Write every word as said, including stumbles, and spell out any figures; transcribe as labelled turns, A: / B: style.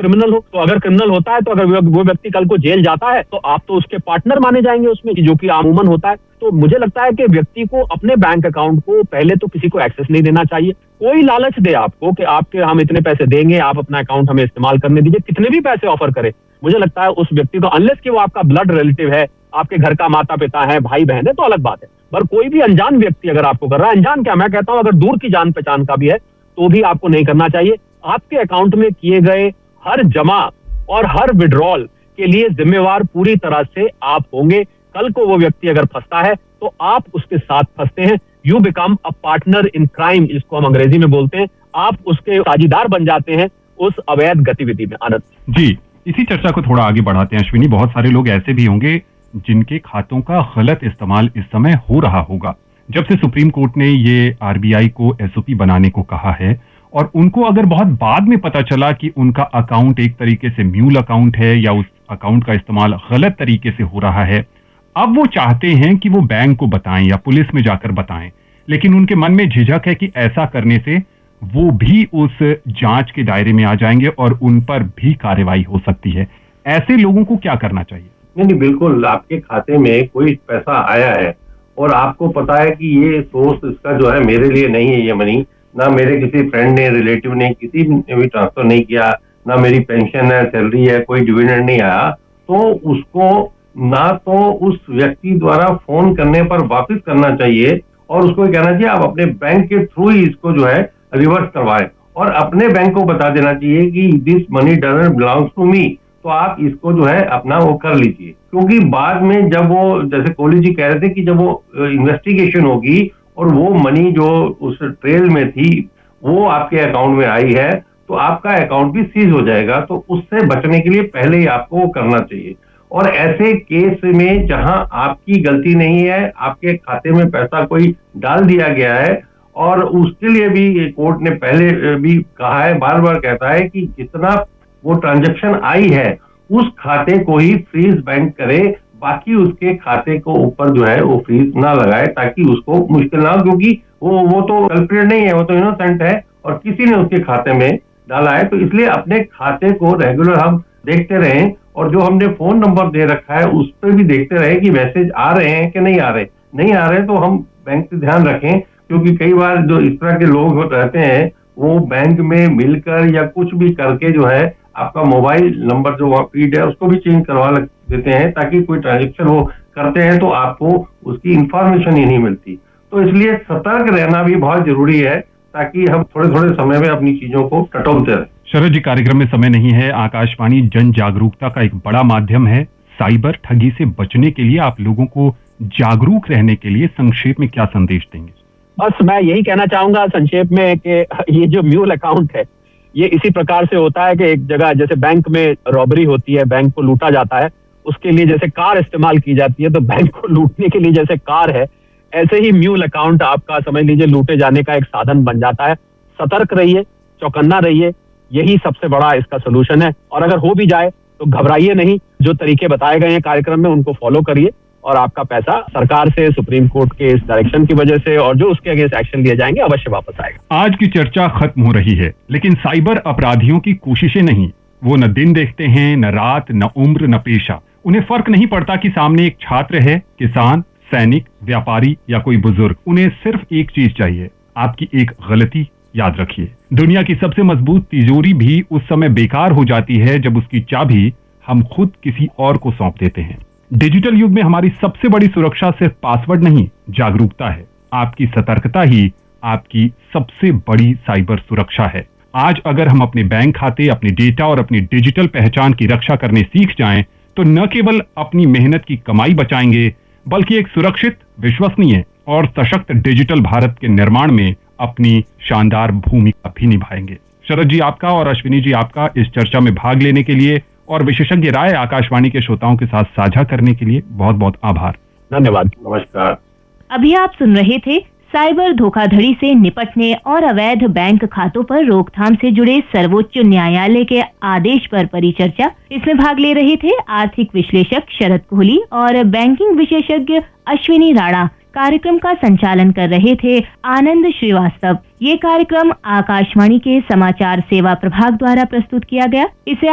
A: Criminal हो। तो अगर क्रिमिनल होता है तो अगर वो व्यक्ति कल को जेल जाता है तो आप तो उसके पार्टनर माने जाएंगे उसमें, जो कि अमूमन होता है। तो मुझे लगता है कि व्यक्ति को अपने बैंक अकाउंट को पहले तो किसी को एक्सेस नहीं देना चाहिए। कोई लालच दे आपको कि आपके हम इतने पैसे देंगे, आप अपना अकाउंट हमें इस्तेमाल करने दीजिए, कितने भी पैसे ऑफर करे, मुझे लगता है उस व्यक्ति को, अनलेस कि वो आपका ब्लड रिलेटिव है, आपके घर का माता पिता है, भाई बहन है, तो अलग बात है। पर कोई भी अनजान व्यक्ति अगर आपको कर रहा है, अनजान क्या मैं कहता हूं, अगर दूर की जान पहचान का भी है तो भी आपको नहीं करना चाहिए। आपके अकाउंट में किए गए हर जमा और हर विड्रॉल के लिए जिम्मेवार पूरी तरह से आप होंगे। कल को वो व्यक्ति अगर फंसता है तो आप उसके साथ फंसते हैं। You become a partner in crime, जिसको हम अंग्रेजी में बोलते हैं। आप उसके साझीदार बन जाते हैं उस अवैध गतिविधि में। आनंद
B: जी, इसी चर्चा को थोड़ा आगे बढ़ाते हैं अश्विनी। बहुत सारे लोग ऐसे भी होंगे जिनके खातों का गलत इस्तेमाल इस समय हो रहा होगा। जब से सुप्रीम कोर्ट ने ये आरबीआई को एसओपी बनाने को कहा है और उनको अगर बहुत बाद में पता चला कि उनका अकाउंट एक तरीके से म्यूल अकाउंट है या उस अकाउंट का इस्तेमाल गलत तरीके से हो रहा है, अब वो चाहते हैं कि वो बैंक को बताएं या पुलिस में जाकर बताएं, लेकिन उनके मन में झिझक है कि ऐसा करने से वो भी उस जांच के दायरे में आ जाएंगे और उन पर भी कार्रवाई हो सकती है। ऐसे लोगों को क्या करना चाहिए?
C: नहीं नहीं बिल्कुल, आपके खाते में कोई पैसा आया है और आपको पता है कि ये सोर्स इसका जो है मेरे लिए नहीं है, ये मनी ना मेरे किसी फ्रेंड ने, रिलेटिव ने, किसी ने भी ट्रांसफर नहीं किया, ना मेरी पेंशन है, सैलरी है, कोई डिविडेंड नहीं आया, तो उसको ना तो उस व्यक्ति द्वारा फोन करने पर वापस करना चाहिए और उसको कहना चाहिए आप अपने बैंक के थ्रू ही इसको जो है रिवर्स करवाएं और अपने बैंक को बता देना चाहिए कि this money doesn't belongs to me, तो आप इसको जो है अपना वो कर लीजिए। क्योंकि बाद में जब वो, जैसे कोहली जी कह रहे थे कि जब वो इन्वेस्टिगेशन होगी और वो मनी जो उस ट्रेल में थी वो आपके अकाउंट में आई है तो आपका अकाउंट भी सीज हो जाएगा। तो उससे बचने के लिए पहले ही आपको वो करना चाहिए। और ऐसे केस में जहां आपकी गलती नहीं है, आपके खाते में पैसा कोई डाल दिया गया है और उसके लिए भी कोर्ट ने पहले भी कहा है, बार बार कहता है कि जितना वो ट्रांजैक्शन आई है उस खाते को ही फ्रीज बैंक करे, बाकी उसके खाते को ऊपर जो है वो फ्रीज ना लगाए ताकि उसको मुश्किल ना हो, क्योंकि वो वो तो कल्प्रिट नहीं है, वो तो इनोसेंट है और किसी ने उसके खाते में डाला है। तो इसलिए अपने खाते को रेगुलर हम देखते रहें और जो हमने फोन नंबर दे रखा है उस पर भी देखते रहे कि मैसेज आ रहे हैं कि नहीं आ रहे। नहीं आ रहे तो हम बैंक से ध्यान रखें, क्योंकि कई बार जो इस तरह के लोग रहते हैं वो बैंक में मिलकर या कुछ भी करके जो है आपका मोबाइल नंबर जो वहाँ फीड है उसको भी चेंज करवा देते हैं ताकि कोई ट्रांजेक्शन वो करते हैं तो आपको उसकी इंफॉर्मेशन ही नहीं मिलती। तो इसलिए सतर्क रहना भी बहुत जरूरी है ताकि हम थोड़े थोड़े समय में अपनी चीजों को टटोलते रहें।
B: शरद जी, कार्यक्रम में समय नहीं है। आकाशवाणी जन जागरूकता का एक बड़ा माध्यम है। साइबर ठगी से बचने के लिए, आप लोगों को जागरूक रहने के लिए संक्षेप में क्या संदेश देंगे?
A: बस मैं यही कहना चाहूंगा संक्षेप में कि ये जो म्यूल अकाउंट है ये इसी प्रकार से होता है कि एक जगह जैसे बैंक में रॉबरी होती है, बैंक को लूटा जाता है, उसके लिए जैसे कार इस्तेमाल की जाती है, तो बैंक को लूटने के लिए जैसे कार है, ऐसे ही म्यूल अकाउंट आपका समझ लीजिए लूटे जाने का एक साधन बन जाता है। सतर्क रहिए, चौकन्ना रहिए, यही सबसे बड़ा इसका सोल्यूशन है। और अगर हो भी जाए तो घबराइए नहीं, जो तरीके बताए गए हैं कार्यक्रम में उनको फॉलो करिए और आपका पैसा सरकार से, सुप्रीम कोर्ट के इस डायरेक्शन की वजह से और जो उसके अगेंस्ट एक्शन लिए जाएंगे अवश्य वापस आएगा।
B: आज की चर्चा खत्म हो रही है, लेकिन साइबर अपराधियों की कोशिशें नहीं। वो न दिन देखते हैं, न रात, न उम्र, न पेशा। उन्हें फर्क नहीं पड़ता कि सामने एक छात्र है, किसान, सैनिक, व्यापारी या कोई बुजुर्ग। उन्हें सिर्फ एक चीज चाहिए, आपकी एक गलती। याद रखिए, दुनिया की सबसे मजबूत तिजोरी भी उस समय बेकार हो जाती है जब उसकी चाबी हम खुद किसी और को सौंप देते हैं। डिजिटल युग में हमारी सबसे बड़ी सुरक्षा सिर्फ पासवर्ड नहीं, जागरूकता है। आपकी सतर्कता ही आपकी सबसे बड़ी साइबर सुरक्षा है। आज अगर हम अपने बैंक खाते, अपने डेटा और अपनी डिजिटल पहचान की रक्षा करने सीख जाएं, तो न केवल अपनी मेहनत की कमाई बचाएंगे, बल्कि एक सुरक्षित, विश्वसनीय और सशक्त डिजिटल भारत के निर्माण में अपनी शानदार भूमिका भी निभाएंगे। शरद जी आपका और अश्विनी जी आपका इस चर्चा में भाग लेने के लिए और विशेषज्ञ राय आकाशवाणी के श्रोताओं के साथ साझा करने के लिए बहुत बहुत आभार।
A: धन्यवाद।
C: नमस्कार।
D: अभी आप सुन रहे थे साइबर धोखाधड़ी से निपटने और अवैध बैंक खातों पर रोकथाम से जुड़े सर्वोच्च न्यायालय के आदेश पर परिचर्चा। इसमें भाग ले रहे थे आर्थिक विश्लेषक शरद कोहली और बैंकिंग विशेषज्ञ अश्विनी राणा। कार्यक्रम का संचालन कर रहे थे आनंद श्रीवास्तव। ये कार्यक्रम आकाशवाणी के समाचार सेवा प्रभाग द्वारा प्रस्तुत किया गया। इसे